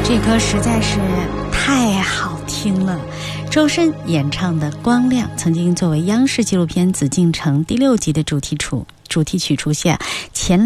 这歌实在是太好听了。周深演唱的《光亮》曾经作为央视纪录片《紫禁城》第6集的主题曲出现。前